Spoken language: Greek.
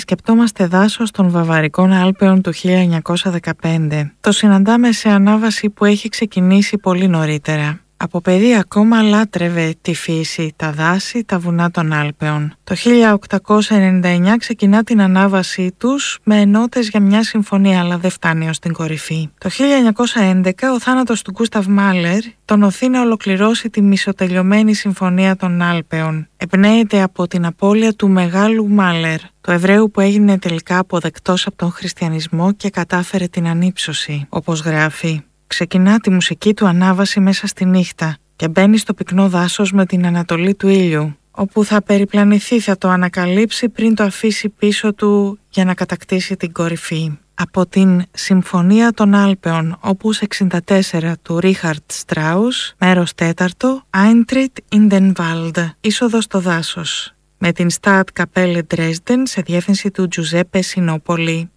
επισκεπτόμαστε δάσος των Βαβαρικών Άλπαιων του 1915. Το συναντάμε σε ανάβαση που έχει ξεκινήσει πολύ νωρίτερα. Από παιδί ακόμα λάτρευε τη φύση, τα δάση, τα βουνά των Άλπαιων. Το 1899 ξεκινά την ανάβασή τους με ενότες για μια συμφωνία, αλλά δεν φτάνει ως την κορυφή. Το 1911 ο θάνατος του Γκούσταβ Μάλερ τον οθεί να ολοκληρώσει τη μισοτελειωμένη συμφωνία των Άλπαιων. Εμπνέεται από την απώλεια του μεγάλου Μάλερ, του Εβραίου που έγινε τελικά αποδεκτός από τον χριστιανισμό και κατάφερε την ανύψωση, όπως γράφει. Ξεκινά τη μουσική του ανάβαση μέσα στη νύχτα και μπαίνει στο πυκνό δάσος με την ανατολή του ήλιου, όπου θα περιπλανηθεί, θα το ανακαλύψει πριν το αφήσει πίσω του για να κατακτήσει την κορυφή. Από την Συμφωνία των Άλπαιων, όπους 64 του Ρίχαρτ Στράους, μέρος 4, Eintritt in den Wald, είσοδος στο δάσος, με την Stadtkapelle Dresden σε διεύθυνση του Τζουζέπε Σινόπολη.